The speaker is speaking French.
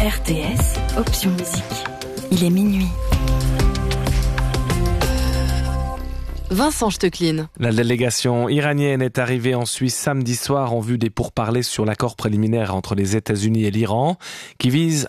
RTS, option musique. Il est minuit. Vincent Stecklin. La délégation iranienne est arrivée en Suisse samedi soir en vue des pourparlers sur l'accord préliminaire entre les États-Unis et l'Iran, qui vise